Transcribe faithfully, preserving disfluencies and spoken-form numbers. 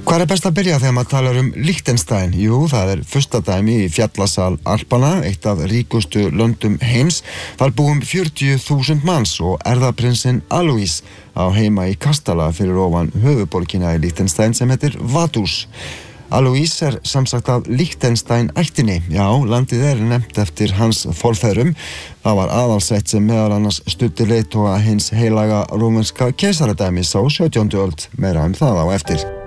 Hvar er best að byrja þegar maður talar um Liechtenstein? Jú, það er fyrsta dæmi í fjallasal Alpanna, eitt af ríkustu löndum heims. Þar búum fjörutíu þúsund manns og erfðaprinsinn Alois á heima í kastala fyrir ofan höfuðborgina í Liechtenstein sem heitir Vaduz. Alois er samsagt af Liechtenstein ættinni. Já, landið er nefnt eftir hans forfeðrum. Það var aðalsett sem meðal annars studdi leiðtoga hins heilaga rómverska keisaradæmis á sautjándu öld. Meira um það á eftir.